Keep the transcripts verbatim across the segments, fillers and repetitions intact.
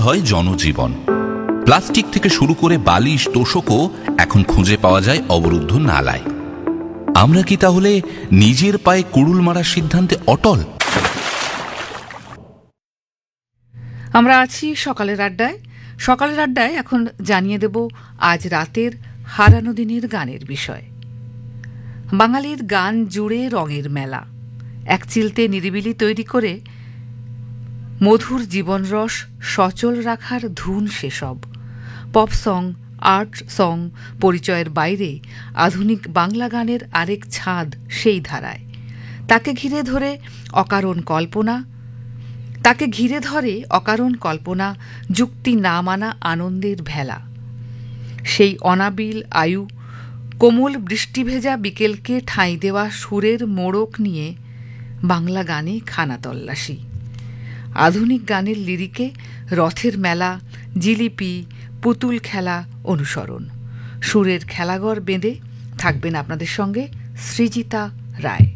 হয় জনজীবন। প্লাস্টিক থেকে শুরু করে বালিশ তোষকও এখন খুঁজে পাওয়া যায় অবরুদ্ধ নালায়। আমরা কি তাহলে নিজের পায়ে কুড়ুল মারার সিদ্ধান্তে অটল? আমরা আছি সকালের আড্ডায়। সকালের আড্ডায় এখন জানিয়ে দেব আজ রাতের হারানো দিনের গানের বিষয়। বাঙালির গান জুড়ে রঙের মেলা, এক চিলতে নিরিবিলি তৈরি করে মধুর জীবনরস সচল রাখার ধুন সেসব। পপ সং, আর্ট সং পরিচয়ের বাইরে আধুনিক বাংলা গানের আরেক ছাদ সেই ধারায়। তাকে ঘিরে ধরে অকারণ কল্পনা তাকে ঘিরে ধরে অকারণ কল্পনা যুক্তি না মানা আনন্দের ভেলা। সেই অনাবিল আয়ু, কোমল বৃষ্টিভেজা বিকেলকে ঠাঁই দেওয়া সুরের মোড়ক নিয়ে বাংলা গানে খানা তল্লাশি। আধুনিক গানের লিরিকে রথের মেলা, জিলিপি, পুতুল খেলা অনুসরণ। সুরের খেলাঘর বেঁধে থাকবেন আপনাদের সঙ্গে সৃজিতা রায়।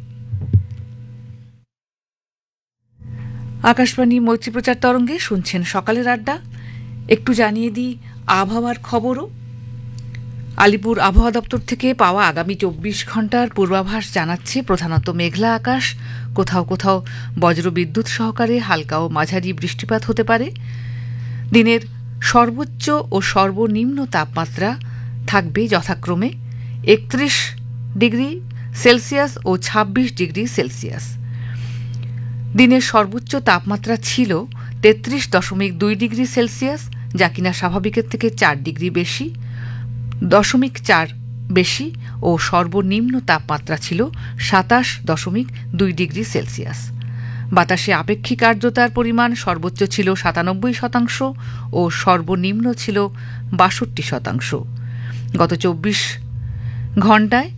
আকাশবাণী মৈত্রী প্রচার তরঙ্গে শুনছেন সকালের আড্ডা। একটু জানিয়ে দিই আবহাওয়ার খবরও। আলিপুর আবহাওয়া দপ্তর থেকে পাওয়া আগামী চব্বিশ ঘন্টার পূর্বাভাস জানাচ্ছে প্রধানত মেঘলা আকাশ, কোথাও কোথাও বজ্রবিদ্যুৎ সহকারে হালকা ও মাঝারি বৃষ্টিপাত হতে পারে। দিনের সর্বোচ্চ ও সর্বনিম্ন তাপমাত্রা থাকবে যথাক্রমে একত্রিশ ডিগ্রি সেলসিয়াস ও ছাব্বিশ ডিগ্রি সেলসিয়াস। দিনের সর্বোচ্চ তাপমাত্রা ছিল তেত্রিশ দশমিক দুই ডিগ্রি সেলসিয়াস, যা কিনা স্বাভাবিকের থেকে চার ডিগ্রি বেশি দশমিক চার বেশি ও সর্বনিম্ন তাপমাত্রা ছিল সাতাশ দশমিক দুই ডিগ্রি সেলসিয়াস। বাতাসে আপেক্ষিক আর্দ্রতার পরিমাণ সর্বোচ্চ ছিল সাতানব্বই শতাংশ ও সর্বনিম্ন ছিল বাষট্টি শতাংশ। গত চব্বিশ ঘণ্টায়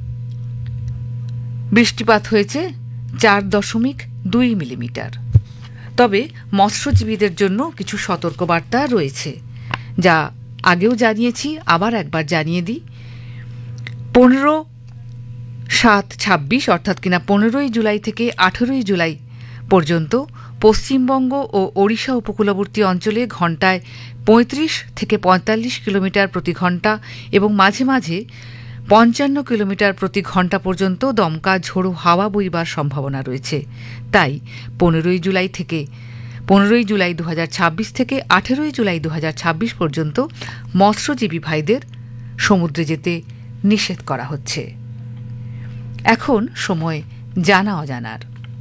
বৃষ্টিপাত হয়েছে চার দশমিক দুই মিলিমিটার। তবে মৎস্যজীবীদের জন্য কিছু সতর্কবার্তা রয়েছে, যা আগেও জানিয়েছি, আবার একবার জানিয়ে দিই। পনেরো সাত ছাব্বিশ অর্থাৎ কিনা পনেরোই জুলাই থেকে আঠেরোই জুলাই পর্যন্ত পশ্চিমবঙ্গ ও ওড়িশা উপকূলবর্তী অঞ্চলে ঘণ্টায় পঁয়ত্রিশ থেকে পঁয়তাল্লিশ কিলোমিটার প্রতি ঘণ্টা এবং মাঝে মাঝে পঞ্চান্ন কিলোমিটার প্রতি ঘণ্টা পর্যন্ত দমকা ঝোড়ো হাওয়া বইবার সম্ভাবনা রয়েছে। তাই পনেরোই জুলাই থেকে পনেরোই জুলাই দু হাজার ছাব্বিশ থেকে আঠেরোই জুলাই দু হাজার ছাব্বিশ পর্যন্ত মৎস্যজীবী ভাইদের সমুদ্রে যেতে নিষেধ করা হচ্ছে। এখন সময় জানা অজানার।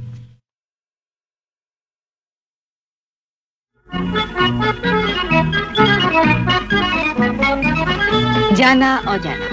জানা অজানা।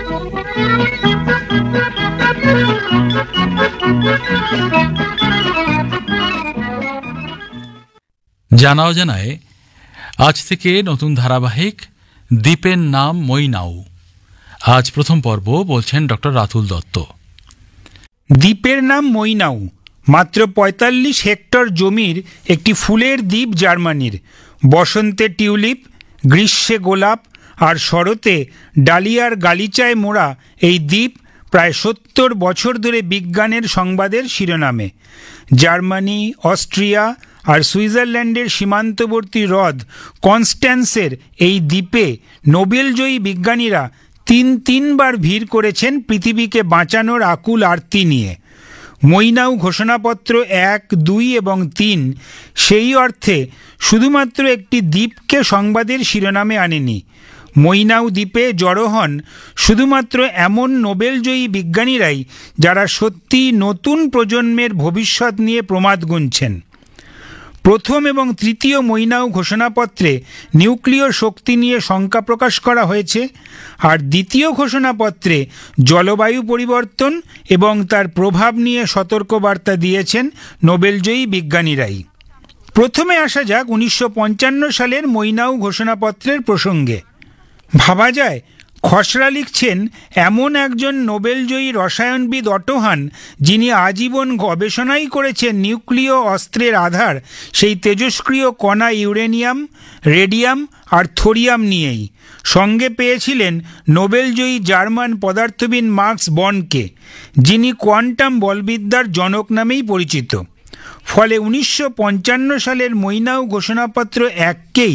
জানা অজানায় আজ থেকে নতুন ধারাবাহিক দ্বীপের নাম মইনাউ। আজ প্রথম পর্ব, বলছেন ডক্টর রাতুল দত্ত। দ্বীপের নাম মইনাউ মাত্র পঁয়তাল্লিশ হেক্টর জমির একটি ফুলের দ্বীপ জার্মানির। বসন্তে টিউলিপ, গ্রীষ্মে গোলাপ আর শরতে ডালিয়ার গালিচায় মোড়া এই দ্বীপ প্রায় সত্তর বছর ধরে বিজ্ঞানের সংবাদের শিরোনামে। জার্মানি, অস্ট্রিয়া আর সুইজারল্যান্ডের সীমান্তবর্তী হ্রদ কনস্ট্যান্সের এই দ্বীপে নোবেলজয়ী বিজ্ঞানীরা তিন তিনবার ভিড় করেছেন পৃথিবীকে বাঁচানোর আকুল আর্তি নিয়ে। মইনাউ ঘোষণাপত্র এক, দুই এবং তিন সেই অর্থে শুধুমাত্র একটি দ্বীপকে সংবাদের শিরোনামে আনেনি। মইনাউ দ্বীপে জড়ো হন শুধুমাত্র এমন নোবেলজয়ী বিজ্ঞানীরাই যারা সত্যি নতুন প্রজন্মের ভবিষ্যৎ নিয়ে প্রমাদ গুনছেন। প্রথম এবং তৃতীয় মইনাউ ঘোষণাপত্রে নিউক্লিয় শক্তি নিয়ে শঙ্কা প্রকাশ করা হয়েছে, আর দ্বিতীয় ঘোষণাপত্রে জলবায়ু পরিবর্তন এবং তার প্রভাব নিয়ে সতর্কবার্তা দিয়েছেন নোবেলজয়ী বিজ্ঞানীরাই। প্রথমে আসা যাক উনিশশো পঞ্চান্ন সালের মইনাউ ঘোষণাপত্রের প্রসঙ্গে। ভাবা যায় খসড়া লিখছেন এমন একজন নোবেলজয়ী রসায়নবিদ অটোহান, যিনি আজীবন গবেষণাই করেছেন নিউক্লিয় অস্ত্রের আধার সেই তেজস্ক্রিয় কণা ইউরেনিয়াম, রেডিয়াম আর থোরিয়াম নিয়েই। সঙ্গে পেয়েছিলেন নোবেলজয়ী জার্মান পদার্থবিদ মার্কস বর্নকে, যিনি কোয়ান্টাম বলবিদ্যার জনক নামেই পরিচিত। ফলে উনিশশো পঞ্চান্ন সালের মইনাউ ঘোষণাপত্র এককেই